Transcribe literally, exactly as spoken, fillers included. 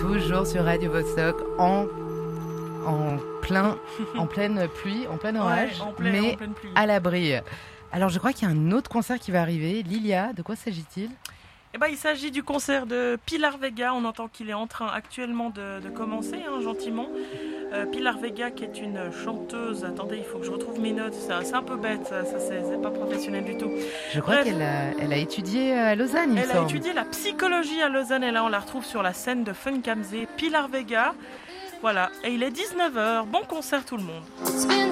toujours sur Radio Vostok en, en, plein, en pleine pluie, en plein orage, ouais, en plein, mais en pleine pluie. à l'abri. Alors je crois qu'il y a un autre concert qui va arriver. Lilia, de quoi s'agit-il ? Eh ben, il s'agit du concert de Pilar Vega. On entend qu'il est en train actuellement de, de commencer, hein, gentiment. Euh, Pilar Vega, qui est une chanteuse. Attendez, il faut que je retrouve mes notes. C'est, c'est un peu bête, ça, ça c'est, c'est pas professionnel du tout. Je crois Bref, qu'elle a, elle a étudié à Lausanne, il elle me a semble. étudié la psychologie à Lausanne et là, on la retrouve sur la scène de Funkamze. Pilar Vega. Voilà, et il est dix-neuf heures. Bon concert tout le monde.